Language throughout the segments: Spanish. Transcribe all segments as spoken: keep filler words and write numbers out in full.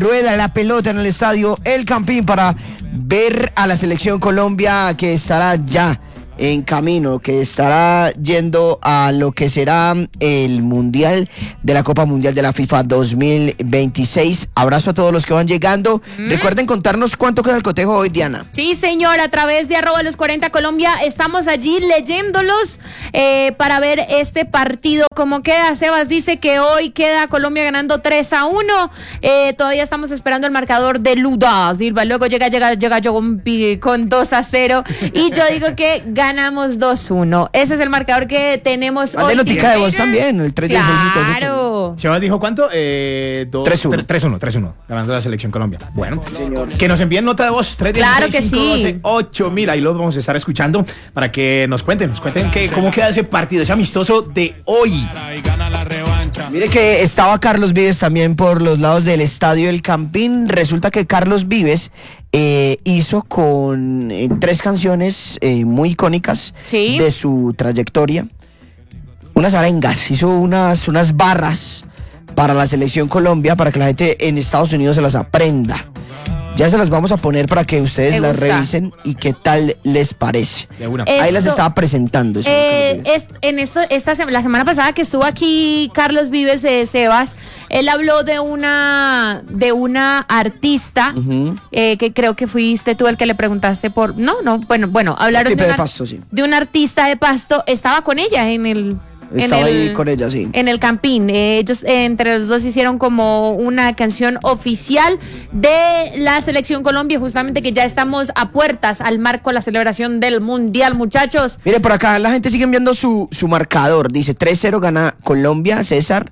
rueda la pelota en el estadio El Campín para ver a la selección Colombia, que estará ya en camino, que estará yendo a lo que será el Mundial de la Copa Mundial de la FIFA dos mil veintiséis. Abrazo a todos los que van llegando. ¿Mm? Recuerden contarnos cuánto queda el cotejo hoy, Diana. Sí, señor, a través de arroba los cuarenta Colombia estamos allí leyéndolos eh, para ver este partido. ¿Cómo queda? Sebas dice que hoy queda Colombia ganando tres a uno. Eh, todavía estamos esperando el marcador de Luda Silva. Luego llega, llega, llega John con dos a cero. Y yo digo que ganamos dos uno. Ese es el marcador que tenemos hoy. De notica de vos también, el tres diez cinco. Claro. Sebas dijo cuánto? Eh, tres uno. tres uno. Ganando la selección Colombia. Bueno, señor, que nos envíen nota de voz. tres diez claro que cinco doce sí. ocho mil. Ahí lo vamos a estar escuchando para que nos cuenten, nos cuenten que, cómo queda ese partido, ese amistoso de hoy. Mire que estaba Carlos Vives también por los lados del estadio El Campín. Resulta que Carlos Vives eh, hizo con eh, tres canciones eh, muy icónicas ¿Sí? de su trayectoria unas arengas, hizo unas, unas barras para la selección Colombia, para que la gente en Estados Unidos se las aprenda. Ya se las vamos a poner para que ustedes las revisen y qué tal les parece. Esto, ahí las estaba presentando. Eso eh, es, en esto, esta la semana pasada que estuvo aquí Carlos Vives de Sebas, él habló de una de una artista uh-huh. eh, que creo que fuiste tú el que le preguntaste por. No, no, bueno, bueno, hablaron de, de, una, Pasto, sí. de una artista de Pasto. Estaba con ella en el. Estaba en el, ahí con ella, sí. En el Campín. Eh, ellos eh, entre los dos hicieron como una canción oficial de la selección Colombia, justamente que ya estamos a puertas al marco de la celebración del Mundial, muchachos. Mire, por acá la gente sigue enviando su, su marcador. Dice tres cero gana Colombia, César.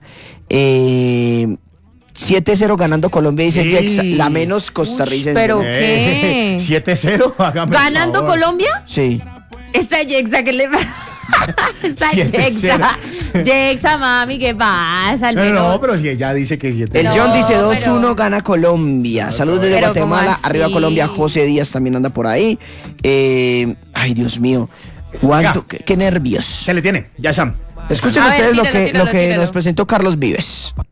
Eh, siete cero ganando Colombia, dice sí. Jexa, la menos costarricense. ¿Pero qué? siete cero ¿Ganando Colombia? Sí. Esta Jexa que le va... Está Jexa. Jexa, mami, ¿qué pasa? No, no, no, pero si ella dice que siete. El no, John dice dos uno pero... gana Colombia. Saludos desde Guatemala. Arriba Colombia. José Díaz también anda por ahí. Eh, ay, Dios mío. ¿Cuánto? Qué, qué nervios. Se le tiene, ya Sam. Escuchen A ustedes ver, lo tíralo, que, tíralo, lo que tíralo. nos presentó Carlos Vives.